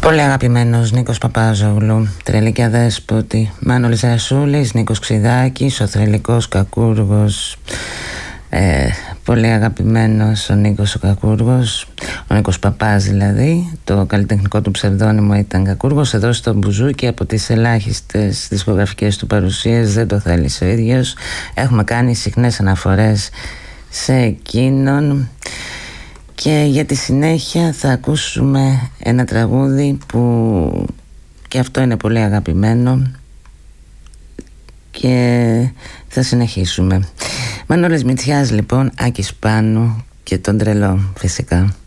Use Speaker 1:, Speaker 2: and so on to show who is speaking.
Speaker 1: Πολύ αγαπημένος Νίκος Παπάζογλου, Τρελή και Αδέσποτη, Μάνολης Ρασούλης, Νίκος Ξιδάκης, ο Θρελικός Κακούργος, πολύ αγαπημένος ο Νίκος ο Κακούργος, ο Νίκος Παπάς δηλαδή. Το καλλιτεχνικό του ψευδόνυμο ήταν Κακούργος. Εδώ στο Μπουζούκι, από τις ελάχιστες δισκογραφικές του παρουσίες, δεν το θέλησε ο ίδιος. Έχουμε κάνει συχνές αναφορές σε εκείνον. Και για τη συνέχεια θα ακούσουμε ένα τραγούδι που και αυτό είναι πολύ αγαπημένο και θα συνεχίσουμε. Μανώλης Μητσιάς λοιπόν, Άκης Πάνου και τον Τρελό φυσικά.